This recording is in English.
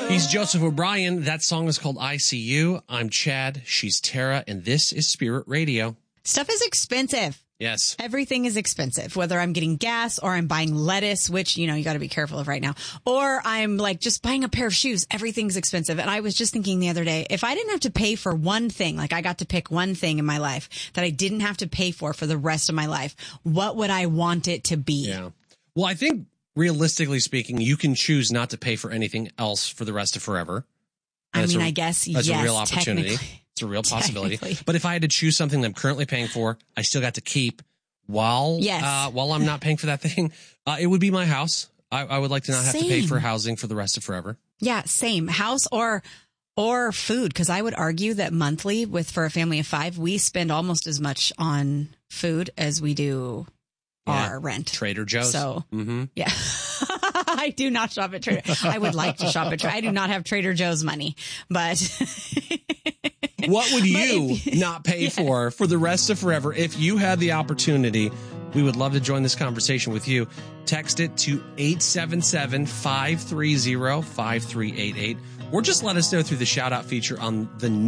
He's Joseph O'Brien. That song is called ICU. I'm Chad. She's Tara. And this is Spirit Radio. Stuff is expensive. Yes. Everything is expensive, whether I'm getting gas or I'm buying lettuce, which, you got to be careful of right now, or I'm like just buying a pair of shoes. Everything's expensive. And I was just thinking the other day, if I didn't have to pay for one thing, like I got to pick one thing in my life that I didn't have to pay for the rest of my life, what would I want it to be? Yeah. Well, I think realistically speaking, you can choose not to pay for anything else for the rest of forever. I mean, I guess, yes, that's a real opportunity. It's a real possibility. But if I had to choose something that I'm currently paying for, I still got to keep while I'm not paying for that thing, it would be my house. I would like to not have to pay for housing for the rest of forever. Yeah, same. House or food, because I would argue that monthly for a family of 5, we spend almost as much on food as we do our rent. Trader Joe's. So, yeah. I do not shop at Trader. I would like to shop at Trader. I do not have Trader Joe's money, but what would you not pay for the rest of forever if you had the opportunity? We would love to join this conversation with you. Text it to 877-530-5388 or just let us know through the shout out feature on the new